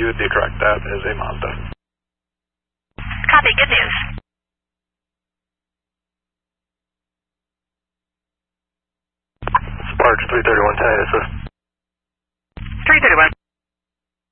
the correct, that is a Mazda. Copy, good news. Sparks 33110, assist. 331.